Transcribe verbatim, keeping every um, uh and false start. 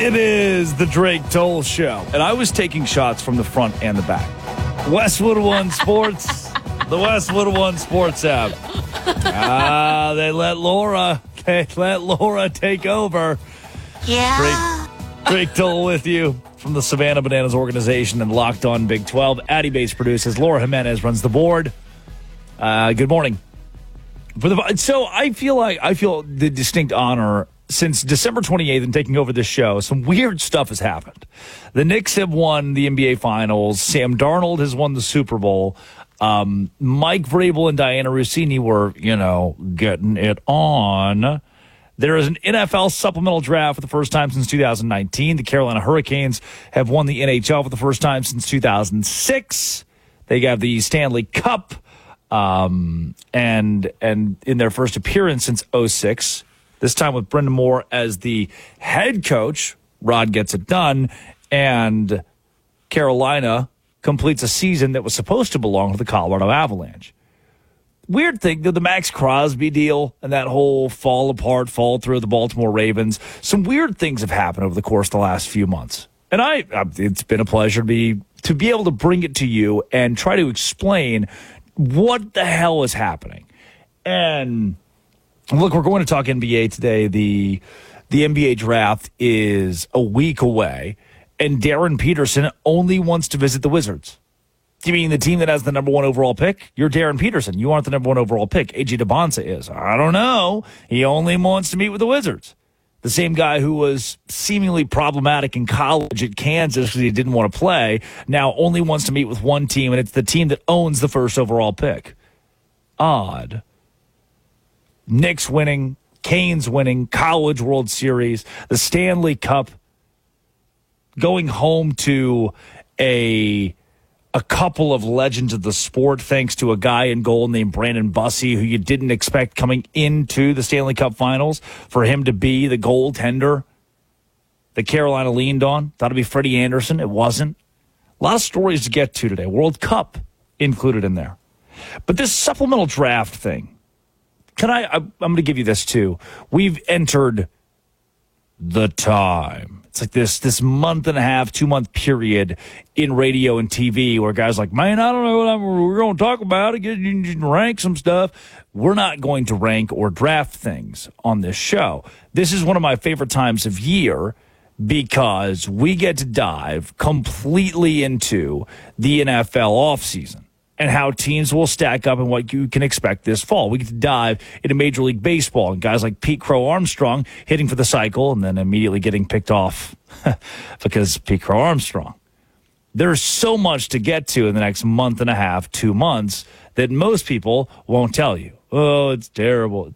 It is the Drake Toll Show. And I was taking shots from the front and the back. Westwood One Sports, the Westwood One Sports app. Ah, they let Laura, they let Laura take over. Yeah. Drake, Drake Toll with you from the Savannah Bananas organization and Locked On Big twelve. Addie Bates produces. Laura Jimenez runs the board. Uh, good morning. For the, so I feel like I feel the distinct honor since December twenty-eighth and taking over this show. Some weird stuff has happened. The Knicks have won the N B A Finals. Sam Darnold has won the Super Bowl. Um, Mike Vrabel and Diana Rossini were, you know, getting it on. There is an N F L supplemental draft for the first time since two thousand nineteen. The Carolina Hurricanes have won the N H L for the first time since two thousand six. They got the Stanley Cup. Um, and and in their first appearance since oh six, this time with Brendan Moore as the head coach. Rod gets it done, and Carolina completes a season that was supposed to belong to the Colorado Avalanche. Weird thing, the Max Crosby deal and that whole fall apart, fall through the Baltimore Ravens. Some weird things have happened over the course of the last few months. And I, it's been a pleasure to be, to be able to bring it to you and try to explain what the hell is happening. And look, we're going to talk N B A today. The the N B A draft is a week away, and Darren Peterson only wants to visit the Wizards. You mean the team that has the number one overall pick? You're Darren Peterson. You aren't the number one overall pick. A J DeBonsa is. I don't know. He only wants to meet with the Wizards. The same guy who was seemingly problematic in college at Kansas because he didn't want to play, now only wants to meet with one team, and it's the team that owns the first overall pick. Odd. Knicks winning, Canes winning, College World Series, the Stanley Cup, going home to a a couple of legends of the sport thanks to a guy in goal named Brandon Bussey, who you didn't expect coming into the Stanley Cup Finals for him to be the goaltender that Carolina leaned on. Thought it'd be Freddie Anderson. It wasn't. A lot of stories to get to today. World Cup included in there. But this supplemental draft thing, can I, I I'm going to give you this too. We've entered the time. It's like this this month and a half, two month period in radio and T V where guys are like, man, I don't know what I'm, we're going to talk about. Get rank some stuff. We're not going to rank or draft things on this show. This is one of my favorite times of year because we get to dive completely into the N F L offseason and how teams will stack up and what you can expect this fall. We get to dive into Major League Baseball and guys like Pete Crow Armstrong hitting for the cycle and then immediately getting picked off because Pete Crow Armstrong. There's so much to get to in the next month and a half, two months, that most people won't tell you. Oh, it's terrible.